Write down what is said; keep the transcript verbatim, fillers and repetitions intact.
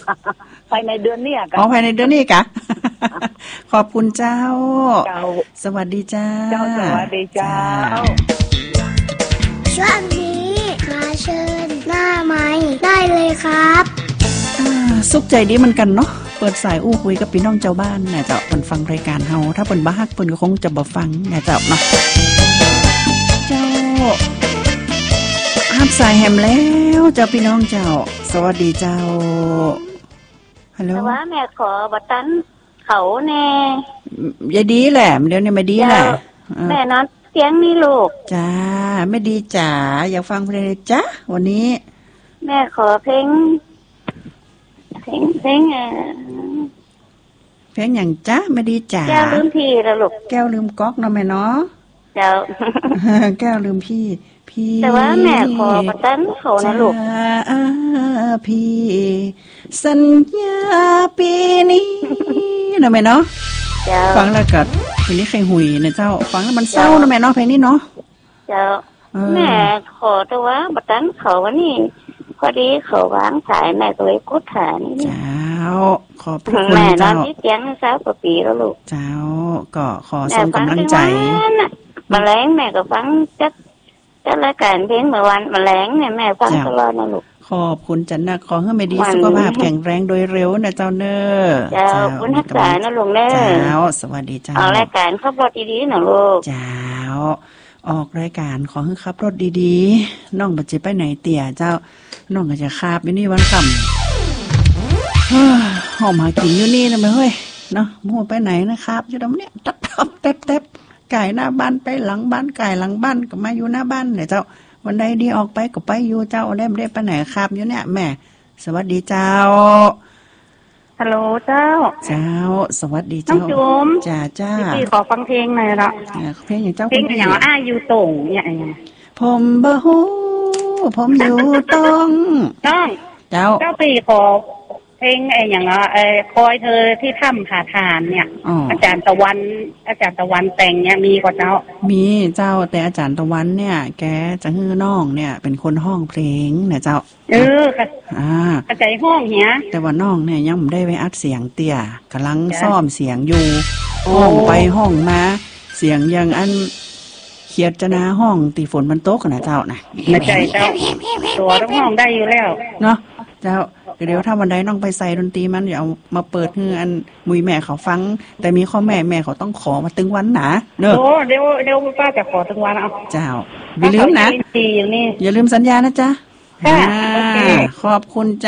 ภายในเดือนนี้ค่ะอ๋อภายในเดือนนี้กะ ขอบคุณเจ้าสวัสดีเจ้าเจ้าสวัสดีเจ้าช่วงนี้มาเชิญหน้าไม้ได้เลยครับสุขใจดีเหมือนกันเนาะเปิดสายอู้คุยกับพี่น้องเจ้าบ้านนะเจ้าเพิ่นฟังรายการเฮาถ้าเพิ่นบ่ฮักเพิ่นก็คงจะบ่ฟังนะเจ้าเนาะเจ้าฮับสายแฮมแล้วเจ้าพี่น้องเจ้าสวัสดีเจ้าฮัลโหลแต่ว่าแม่ขอบัตันเขาแน่ยายดีแหละเดี๋ยวนี้ไม่ดีแหละแม่นอนเสียงนี่ลูกจ้าไม่ดีจ๋าอยากฟังเพลงจ้าวันนี้แม่ขอเพลงเพลงเพลงอ่ะเพลงอย่างจ้าไม่ดีจ๋าแก้วลืมพี่แล้วลูกแก้วลืมก๊อกเนาะแม่เนาะเจ้าแก้วลืมพี่พี่แต่ว่าแม่ขอบัตันเขานะลูกพี่สัญญาปีนี้นะแม่เนาะฟังแล้วก็เพลงนี้ใครหุยนะเจ้าฟังแล้วมันเศร้านะแม่เนาะเพลงนี้เนาะเจ้าแม่ขอแต่ว่าบัตันเขาวันนี้พอดีเขาวางสายแม่ก็เลยกดหานี่เจ้าขอบคุณแม่นอนที่เตียงเช้ากว่าปีแล้วลูกเจ้าก็ขอส่งกำลังใจมาแรงแม่ก็ฟังจัดจัดรายการเพลงเมื่อวันมาแรงเนี่ยแม่ฟังตลอดนะลูกขอบคุณจันนะขอให้แม่ดีสุขภาพแข็งแรงโดยเร็วนะเจ้าเน้อเจ้าคุณทักษะนะลุงเน้อเจ้าสวัสดีเจ้าเอารายการขับรถดีๆนะลูกเจ้าออกรายการขอให้ขับรถดีๆน้องบัดจิไปไหนเตี่ยเจ้าน้องก็จะคาบอยู่นี่วันค่ำหอมหากินอยู่นี่นะแม่เฮ้ยเนาะมั่วไปไหนนะครับอยู่ตรงเนี้ยตับตับเต็บเต็บไก่หน้าบ้านไปหลังบ้านไก่หลังบ้านก็มาอยู่หน้าบ้านเนี่ยเจ้าวันใดดีออกไปก็ไปอยู่เจ้าได้ไม่ได้ไปไหนครับอยู่เนี่ยแม่สวัสดีเจ้าฮัลโหลเจ้าเจ้าสวัสดีเจ้าน้องจุ๋มจ้าจ้าพี่ขอฟังเพลงหน่อยละเพลงอย่างเจ้าเพลงอย่างอ้ายอยู่ตรงเนี่ยผมบ่ฮู้ผมอยู่ตรงน้องเจ้าเจ้าปีขอเพลงไอ้อย่างอ่ะไอ้คอยเธอที่ถ้ำผาทานเนี่ยอาจารย์ตะวันอาจารย์ตะวันแต่งเนี่ยมีกว่าเจ้ามีเจ้าแต่อาจารย์ตะวันเนี่ยแกจะฮื้อน้องเนี่ยเป็นคนห้องเพลงเนี่ยเจ้าเออค่ะอ่ากระจายห้องเหี้ยแต่ว่าน้องเนี่ยยังไม่ได้ไปอัดเสียงเตี่ยกำลังซ่อมเสียงอยู่ห้องไปห้องมาเสียงยังอันเขียดจะนาห้องตีฝนมันตกนะเจ้านะไม่ใจเจ้าตัวต้องห้องได้อยู่แล้วเนาะเจ้าเดี๋ยวถ้าวันใดน้องไปใส่ดนตรีมันอย่าเอามาเปิดเฮืออันมุยแม่เขาฟังแต่มีข้อแม่แม่เขาต้องขอมาตึงวันหนาเนอะโอ้เดี๋ยวเดี๋ยวป้าจะขอตึงวันเอาเจ้าอย่าลืมนะอย่าลืมสัญญานะจ๊ะขอบคุณ